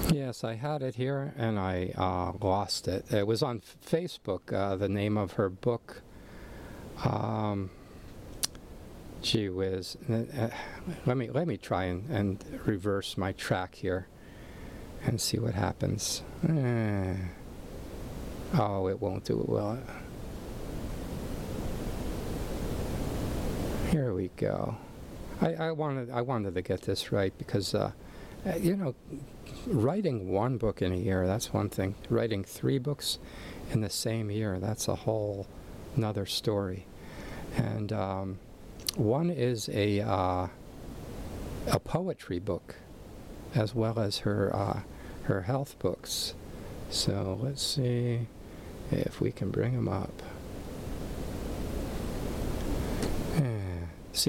Yes, I had it here and I lost it. It was on Facebook. The name of her book. Gee whiz. Let me try and reverse my track here and see what happens. Oh, it won't do it well. Here we go. I wanted to get this right because writing one book in a year, that's one thing. Writing 3 books in the same year, that's a whole another story. And one is a poetry book, as well as her health books. So let's see if we can bring them up. See,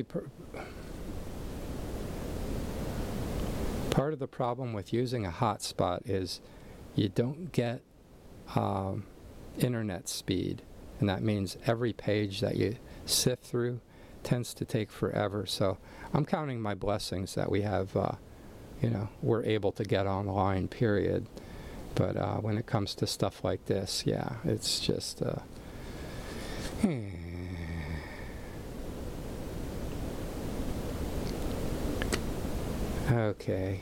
part of the problem with using a hotspot is you don't get internet speed, and that means every page that you sift through tends to take forever. So I'm counting my blessings that we have, we're able to get online, period. But when it comes to stuff like this, yeah, it's just okay.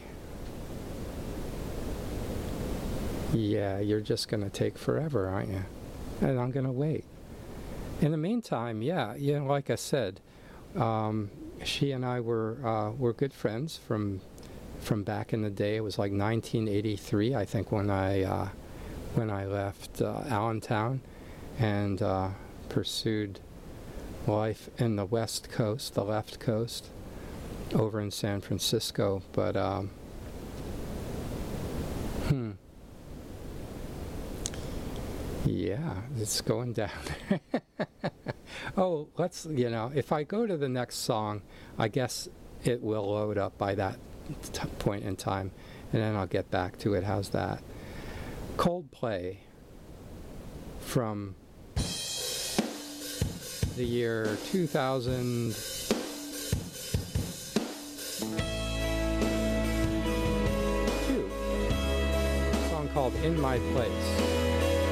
Yeah, you're just going to take forever, aren't you? And I'm going to wait. In the meantime, yeah, like I said, she and I were good friends from back in the day. It was like 1983, I think, when I left Allentown and pursued life in the West Coast, the left coast, over in San Francisco. But yeah, it's going down. Oh, if I go to the next song, I guess it will load up by that point in time, and then I'll get back to it. How's that? Coldplay from the year 2000. Called In My Place.